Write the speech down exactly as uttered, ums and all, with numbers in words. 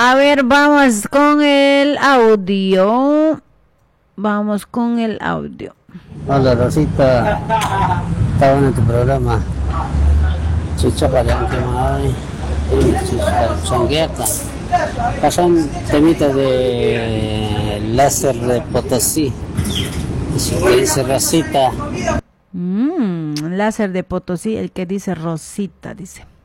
A ver, vamos con el audio. Vamos con el audio. Hola Rosita, está bueno tu programa. Chicha para el tema hoy. Changueta. Pasan temitas de láser de Potosí. Que dice Rosita. Mm, láser de Potosí, el que dice Rosita, dice.